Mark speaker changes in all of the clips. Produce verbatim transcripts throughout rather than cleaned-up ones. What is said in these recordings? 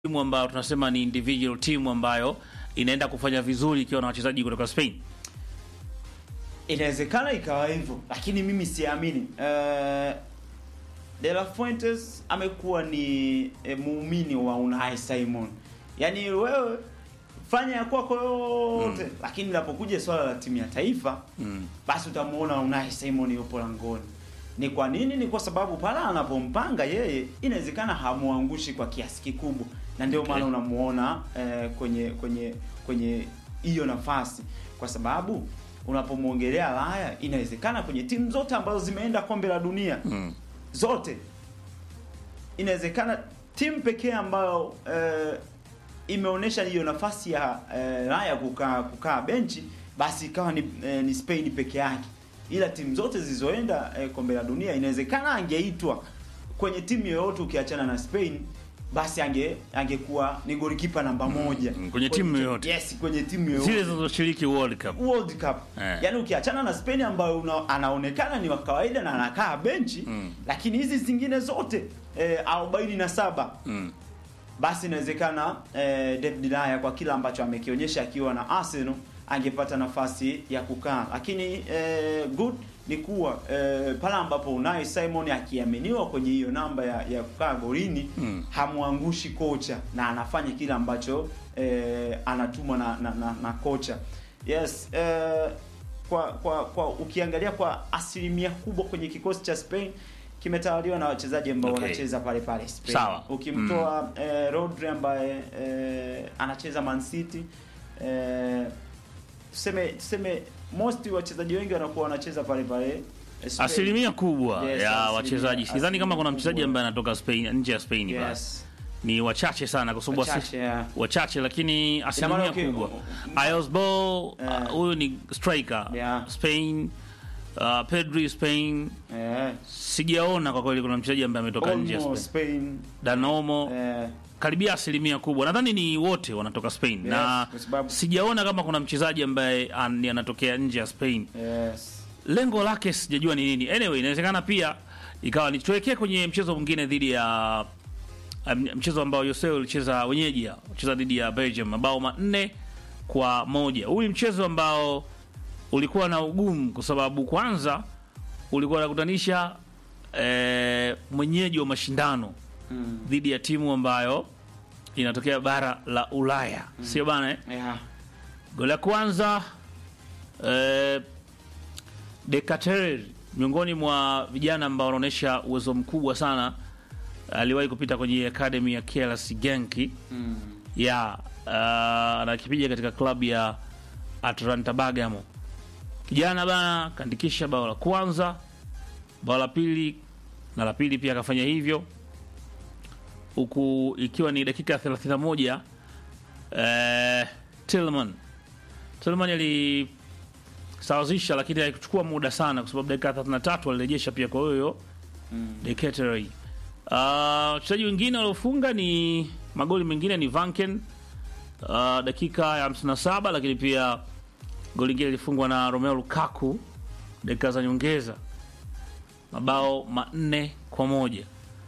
Speaker 1: timu ambayo tunasema ni individual team ambayo inaenda kufanya vizuri ikiwa na wachezaji kutoka Spain?
Speaker 2: Inawezekana ikawa hivyo, lakini mimi siamini. Uh, De La Fuentes amekuwa ni e, muumini wa Unai Simon. Yaani wewe fanya ya kwako yote, mm. lakini linapokuja swala la timu ya taifa, mm. basi utamuona Unai Simon yupo langoni. Ni kwa nini? Ni kwa sababu pale anapompanga yeye inawezekana hamuangushi kwa kiasi kikubwa. Na ndio maana okay. unamuona eh, kwenye kwenye kwenye hiyo nafasi, kwa sababu unapomuongelea Raya inawezekana kwenye timu zote ambazo zimeenda kombe la dunia mm. zote inawezekana timu pekee ambayo eh, imeonesha hiyo nafasi ya eh, Raya kukaa kukaa benchi basi ikawa ni, eh, ni Spain peke yake. Ila timu zote zilizoenda eh, kombe la dunia inawezekana angeitwa kwenye timu yoyote ukiachana na Spain, basi ange angekuwa ni golikipa namba moja
Speaker 1: mm, kwenye timu yoyote.
Speaker 2: Yes, kwenye timu yoyote
Speaker 1: zile zinazoshiriki World Cup.
Speaker 2: World Cup. Eh. Yaani ukiachana na Spain ambayo una, anaonekana ni wa kawaida na anakaa benchi, mm. lakini hizi zingine zote eh, arobaini na saba mm. basi inawezekana eh, David Raya kwa kila ambacho amekionyesha akiwa na Arsenal angepata nafasi ya kukaa. Lakini eh, good ni kuwa eh, pale ambapo Unai Simon akiaminiwa kwenye hiyo namba ya, ya kukaa golini mm. hamuangushi kocha na anafanya kile ambacho eh, anatumwa na, na, na, na kocha. Yes, eh, kwa kwa kwa ukiangalia kwa asilimia kubwa kwenye kikosi cha Spain kimetawaliwa na wachezaji ambao okay. wanacheza pale pale Spain.
Speaker 1: Sawa.
Speaker 2: Ukimtoa mm. eh, Rodri ambaye eh, anacheza Man City, eh, tuseme tuseme most wachezaji wengi wanakuwa wanacheza pale pale Spain.
Speaker 1: Asilimia kubwa yes, ya wachezaji. Sidhani kama kuna mchezaji ambaye anatoka Spain nje ya Spain yes. basi. Ni wachache sana kwa sababu wachache, yeah. wachache lakini asilimia okay. kubwa. Ayosbol huyu uh, ni striker yeah. Spain, uh, Pedri Spain. Yeah. Sijaona kwa kweli kuna mchezaji ambaye ametoka nje ya Spain. Spain. Danomo. Yeah. Karibia asilimia kubwa. Nadhani ni wote wanatoka Spain. Yes, na sijaona kama kuna mchezaji ambaye an, anatokea nje ya Spain.
Speaker 2: Yes.
Speaker 1: Lengo lake sijajua ni nini. Anyway, inawezekana pia ikawa nituwekee kwenye mchezo mwingine dhidi ya um, mchezo ambao Yoseo alicheza wenyeji, alicheza dhidi ya Belgium mabao manne kwa moja. Huu mchezo ambao ulikuwa na ugumu kwa sababu kwanza ulikuwa unakutanisha eh, mwenyeji wa mashindano mm. dhidi ya timu ambayo inatokea bara la Ulaya. Mm. Sio bana eh?
Speaker 2: Yeah.
Speaker 1: Goli la kwanza eh, De Ketelaere miongoni mwa vijana ambao wanaonesha uwezo mkubwa sana, aliwahi kupita kwenye academy ya K R C Genk. Mm. Ya uh, anakipiga katika klabu ya Atalanta Bergamo. Kijana bana kaandikisha bao la kwanza, bao la pili na la pili pia akafanya hivyo, huku ikiwa ni dakika thelathini na moja. eh, Tillman Tillman alisawazisha, lakini haikuchukua muda sana kwa sababu dakika thelathini na tatu alirejesha pia kwa huyo mm. De Ketelaere. Wachezaji uh, wengine waliofunga ni magoli mengine ni Vanken uh, dakika ya hamsini na saba, lakini pia goli lingine lilifungwa na Romelu Lukaku dakika za nyongeza, mabao manne kwa moja.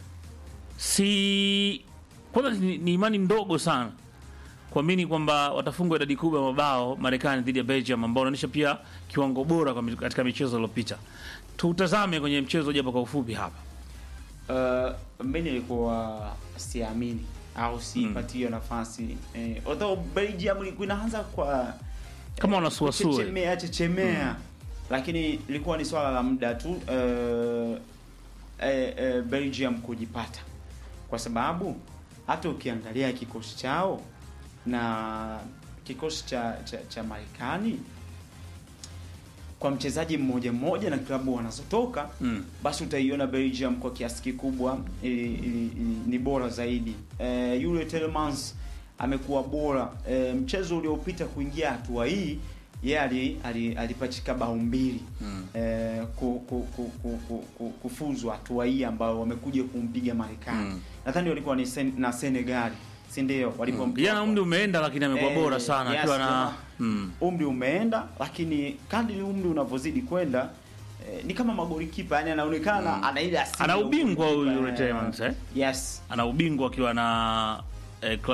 Speaker 1: Si kwanza ni, ni imani ndogo sana kuamini kwamba watafungwa idadi kubwa ya mabao Marekani dhidi ya Belgium, ambao wanaonyesha pia kiwango bora katika michezo iliyopita. Tutazame kwenye mchezo japo kwa ufupi hapa.
Speaker 2: Uh, mimi nilikuwa siamini au sipatie mm. nafasi. Eh, although Belgium ilikuwa inaanza kwa
Speaker 1: kama wanasuasua
Speaker 2: chemea chemea mm. lakini ilikuwa ni swala la muda tu uh, eh, eh, Belgium kujipata, kwa sababu hata ukiangalia kikosi chao na kikosi cha cha, cha Marekani kwa mchezaji mmoja mmoja na klabu wanazotoka mm. basi utaiona Belgium kwa kiasi kikubwa ni bora zaidi. E, yule Tielemans amekuwa bora. E, mchezo uliopita kuingia hatua hii yeye ali alipachika bao mbili mm. e, ku, ku, ku, ku, ku, kufuzu hatua hii ambao wamekuja kumpiga Marekani. Mm. Nadhani walikuwa ni sen, na Senegal. Si ndio walipompiga.
Speaker 1: Yana umri umeenda lakini amekuwa e, bora sana
Speaker 2: yes,
Speaker 1: akiwa na
Speaker 2: mm. umri umeenda, lakini kadri umri unavyozidi kwenda eh, ni kama magoli kipa, yani anaonekana mm. ana ile asili.
Speaker 1: Ana ubingwa huyu Tielemans eh?
Speaker 2: Yes.
Speaker 1: Ana ubingwa akiwa na eh,